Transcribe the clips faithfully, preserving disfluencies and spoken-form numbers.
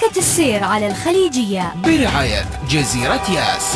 حركة السير على الخليجية برعاية جزيرة ياس.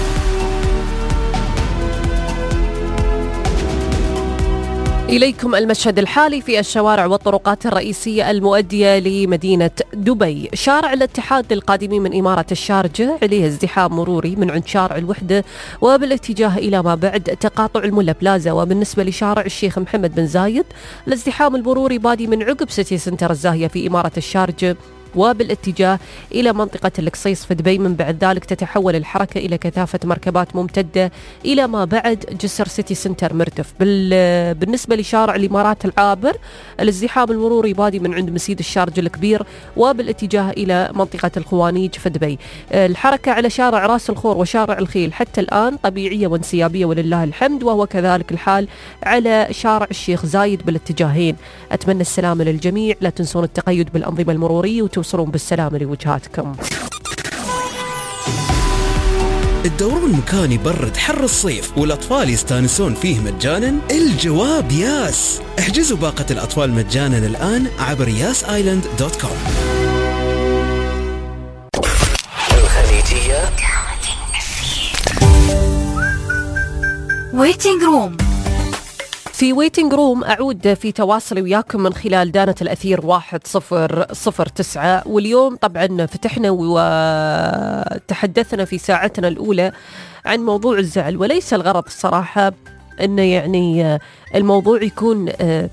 إليكم المشهد الحالي في الشوارع والطرقات الرئيسية المؤدية لمدينة دبي. شارع الاتحاد للقادمين من إمارة الشارجة عليه ازدحام مروري من عند شارع الوحدة وبالاتجاه إلى ما بعد تقاطع الملا بلازا. وبالنسبة لشارع الشيخ محمد بن زايد الازدحام المروري بادي من عقب سيتي سنتر الزاهية في إمارة الشارجة وبالاتجاه إلى منطقة القصيص في دبي. من بعد ذلك تتحول الحركة إلى كثافة مركبات ممتدة إلى ما بعد جسر سيتي سنتر مردف. بالنسبة لشارع الإمارات العابر الازدحام المروري بادي من عند مسيد الشارجة الكبير وبالاتجاه إلى منطقة الخوانيج في دبي. الحركة على شارع راس الخور وشارع الخيل حتى الآن طبيعية وانسيابية ولله الحمد، وهو كذلك الحال على شارع الشيخ زايد بالاتجاهين. أتمنى السلامة للجميع، لا تنسون التقيد بالأنظمة المرورية وتوصلون بالسلامة لوجهاتكم. الدورون مكان يبرد حر الصيف والأطفال يستانسون فيه مجانا؟ الجواب ياس. احجزوا باقة الأطفال مجانا الآن عبر ياس آيلاند دوت كوم. الخليجية ويتنج روم. في ويتنج روم أعود في تواصلي وياكم من خلال دانة الأثير واحد صفر صفر تسعة، واليوم طبعا فتحنا وتحدثنا في ساعتنا الأولى عن موضوع الزعل، وليس الغرض الصراحة أنه يعني الموضوع يكون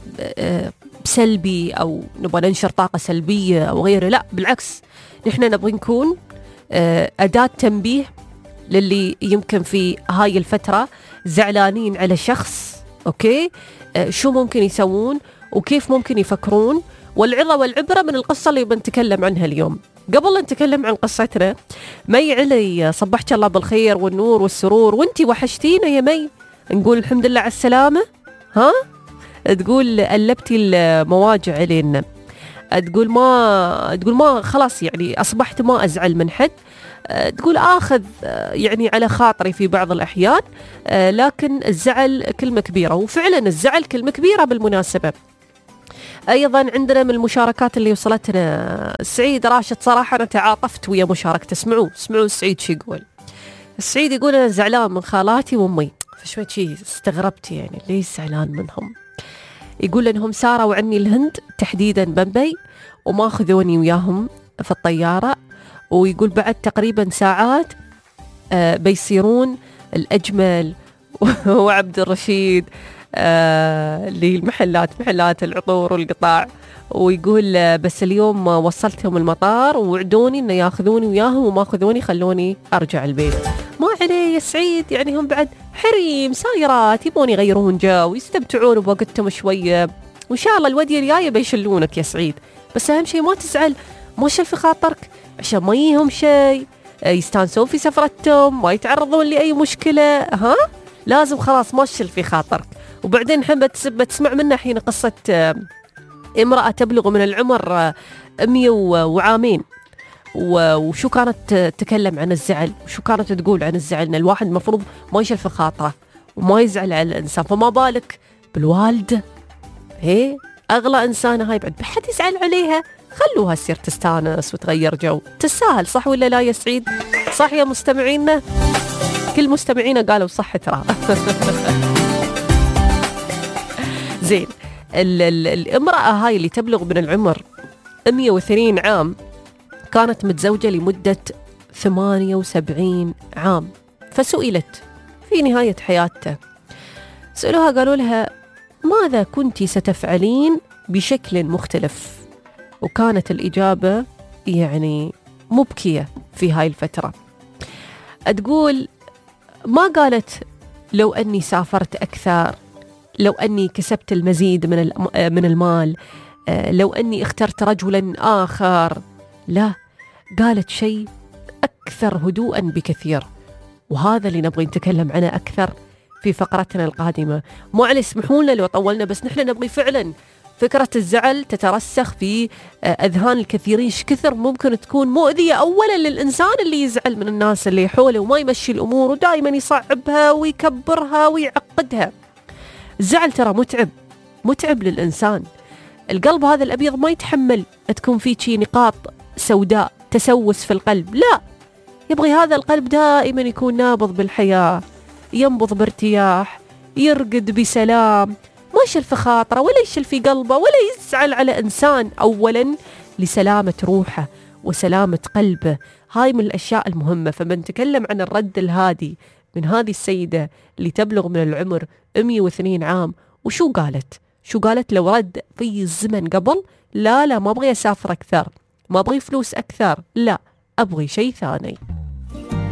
سلبي أو نبغى ننشر طاقة سلبية أو غيره، لا بالعكس، نحن نبغى نكون أداة تنبيه للي يمكن في هاي الفترة زعلانين على شخص. أوكي، آه شو ممكن يسوون وكيف ممكن يفكرون، والعظة والعبرة من القصة اللي بنتكلم عنها اليوم. قبل نتكلم عن قصتنا، مي علي صبحت الله بالخير والنور والسرور، وانتي وحشتينا يا مي. نقول الحمد لله على السلامة. ها تقول قلبتي المواجع علينا، تقول ما تقول ما خلاص يعني أصبحت ما أزعل من حد، تقول آخذ يعني على خاطري في بعض الأحيان، لكن الزعل كلمة كبيرة، وفعلا الزعل كلمة كبيرة بالمناسبة. أيضا عندنا من المشاركات اللي وصلتنا سعيد راشد، صراحة أنا تعاطفت ويا مشاركته. اسمعوا اسمعوا سعيد شو يقول. سعيد يقول أنا زعلان من خالاتي وأمي، فشوي شي استغربت يعني ليش زعلان منهم. يقول أنهم ساروا عني الهند تحديدا بمبي وما أخذوني وياهم في الطيارة، ويقول بعد تقريبا ساعات آه بيصيرون الأجمل وعبد الرشيد آه للمحلات محلات العطور والقطاع. ويقول آه بس اليوم وصلتهم المطار ووعدوني إنه ياخذوني وياهم وما أخذوني خلوني أرجع البيت. ما عليه يا سعيد، يعني هم بعد حريم سايرات يبون يغيرون جو ويستمتعون بوقتهم شوية، وإن شاء الله الودية الجاية بيشلونك يا سعيد. بس أهم شيء ما تزعل، ما شل في خاطرك عشان ما يهم شيء، يستانسون في سفرتهم، ما يتعرضون لأي مشكلة. ها لازم خلاص ما تشل في خاطرك. وبعدين نحب بتسمع منا حين قصة امرأة تبلغ من العمر مية وعامين، وشو كانت تتكلم عن الزعل، وشو كانت تقول عن الزعل، ان الواحد المفروض ما يشل في خاطره وما يزعل على الانسان، فما بالك بالوالده. هي اغلى انسانه هاي، بعد بحد يزعل عليها، خلوها تصير تستانس وتغير جو، تساهل. صح ولا لا يا سعيد؟ صح يا مستمعينا؟ كل مستمعينا قالوا صح ترى. زين، ال ال الامرأة هاي اللي تبلغ من العمر مية وعشرين عام كانت متزوجة لمدة ثمانية وسبعين عام، فسئلت في نهاية حياتها، سألوها قالوا لها ماذا كنت ستفعلين بشكل مختلف؟ وكانت الإجابة يعني مبكية في هاي الفترة. تقول ما قالت لو أني سافرت أكثر، لو أني كسبت المزيد من من المال، لو أني اخترت رجلا آخر، لا، قالت شيء أكثر هدوءا بكثير، وهذا اللي نبغي نتكلم عنه أكثر في فقرتنا القادمة. مو على يسمحون لنا لو طولنا، بس نحن نبغي فعلا فكرة الزعل تترسخ في أذهان الكثيرين. كثر ممكن تكون مؤذية أولا للإنسان اللي يزعل من الناس اللي حوله وما يمشي الأمور ودائما يصعبها ويكبرها ويعقدها. الزعل ترى متعب، متعب للإنسان. القلب هذا الأبيض ما يتحمل تكون فيه شي نقاط سوداء، تسوس في القلب، لا، يبغي هذا القلب دائما يكون نابض بالحياة، ينبض بارتياح، يرقد بسلام، ما يشل في خاطره ولا يشل في قلبه ولا يزعل على إنسان، أولا لسلامة روحه وسلامة قلبه. هاي من الأشياء المهمة. فبنتكلم عن الرد الهادي من هذه السيدة اللي تبلغ من العمر مئة واثنين عام. وشو قالت؟ شو قالت لو رد في الزمن قبل؟ لا لا، ما أبغي أسافر أكثر، ما أبغي فلوس أكثر، لا، أبغي شيء ثاني.